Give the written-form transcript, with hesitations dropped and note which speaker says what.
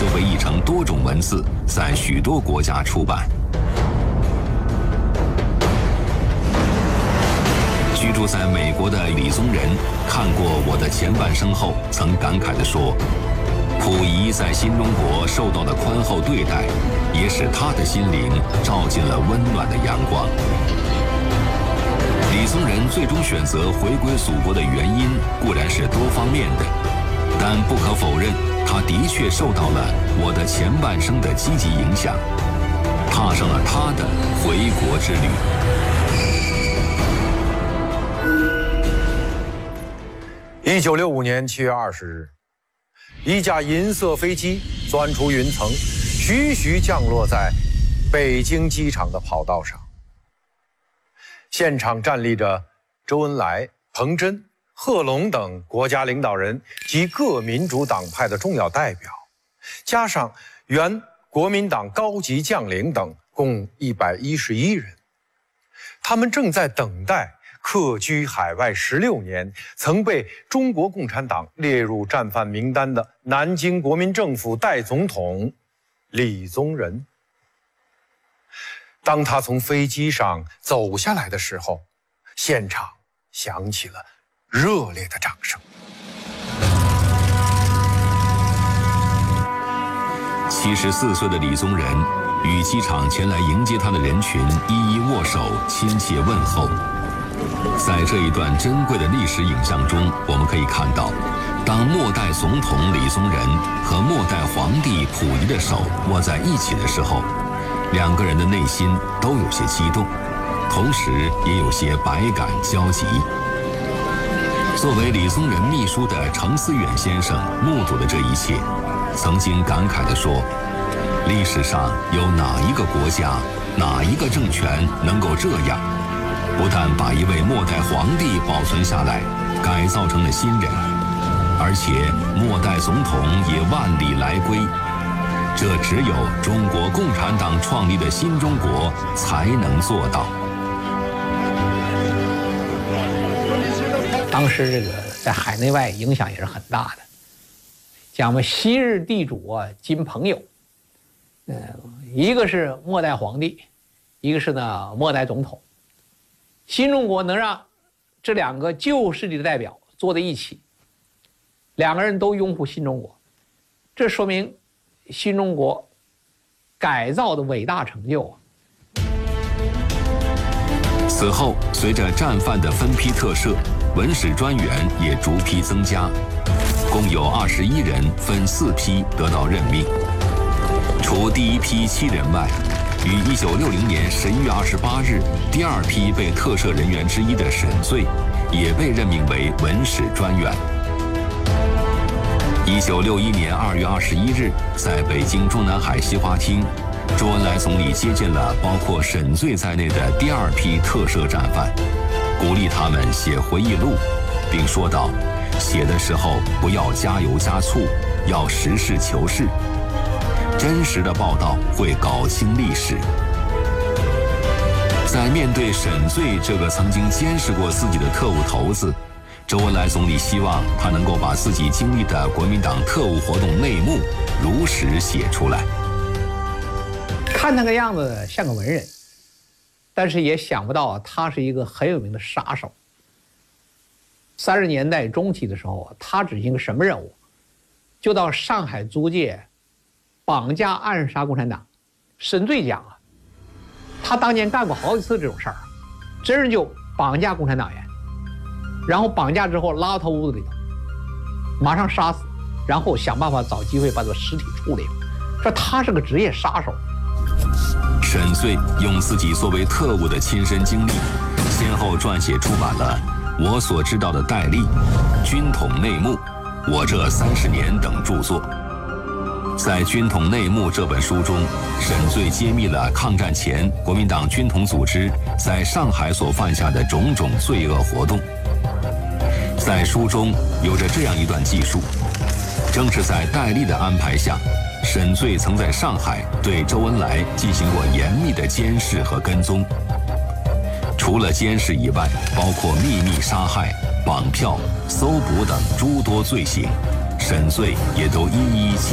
Speaker 1: 就被译成多种文字，在许多国家出版。居住在美国的李宗仁看过我的前半生后，曾感慨地说：“溥仪在新中国受到的宽厚对待，也使他的心灵照进了温暖的阳光。”李宗仁最终选择回归祖国的原因固然是多方面的，但不可否认，他的确受到了我的前半生的积极影响，踏上了他的回国之旅。
Speaker 2: 1965年7月20日，一架银色飞机钻出云层，徐徐降落在北京机场的跑道上。现场站立着周恩来、彭真、贺龙等国家领导人及各民主党派的重要代表，加上原国民党高级将领等，共111人。他们正在等待客居海外16年，曾被中国共产党列入战犯名单的南京国民政府代总统李宗仁。当他从飞机上走下来的时候，现场响起了热烈的掌声。
Speaker 1: 74岁的李宗仁与机场前来迎接他的人群一一握手，亲切问候。在这一段珍贵的历史影像中，我们可以看到，当末代总统李宗仁和末代皇帝溥仪的手握在一起的时候，两个人的内心都有些激动，同时也有些百感交集。作为李宗仁秘书的程思远先生目睹了这一切，曾经感慨地说：“历史上有哪一个国家、哪一个政权能够这样？不但把一位末代皇帝保存下来，改造成了新人，而且末代总统也万里来归。这只有中国共产党创立的新中国才能做到。”
Speaker 3: 当时这个在海内外影响也是很大的，讲嘛，昔日地主啊，今朋友。一个是末代皇帝，一个是呢末代总统。新中国能让这两个旧势力的代表坐在一起，两个人都拥护新中国，这说明新中国改造的伟大成就啊。
Speaker 1: 此后，随着战犯的分批特赦，文史专员也逐批增加，共有21人分4批得到任命。除第一批7人外，于1960年11月28日，第二批被特赦人员之一的沈醉，也被任命为文史专员。1961年2月21日，在北京中南海西花厅，周恩来总理接见了包括沈醉在内的第二批特赦战犯，鼓励他们写回忆录，并说道：“写的时候不要加油加醋，要实事求是。真实的报道会搞清历史。”在面对沈醉这个曾经监视过自己的特务头子，周恩来总理希望他能够把自己经历的国民党特务活动内幕如实写出来。
Speaker 3: 看那个样子像个文人，但是也想不到他是一个很有名的杀手。30年代中期的时候，他执行个什么任务？就到上海租界绑架暗杀共产党。沈醉讲啊，他当年干过好几次这种事儿，真是就绑架共产党员，然后绑架之后拉到他屋子里头，马上杀死，然后想办法找机会把这个尸体处理了。说他是个职业杀手。
Speaker 1: 沈醉用自己作为特务的亲身经历，先后撰写出版了《我所知道的戴笠》《军统内幕》《我这30年》等著作。在《军统内幕》这本书中，沈醉揭秘了抗战前国民党军统组织在上海所犯下的种种罪恶活动。在书中有着这样一段记述：正是在戴笠的安排下，沈醉曾在上海对周恩来进行过严密的监视和跟踪。除了监视以外，包括秘密杀害、绑票、搜捕等诸多罪行，沈醉也都一一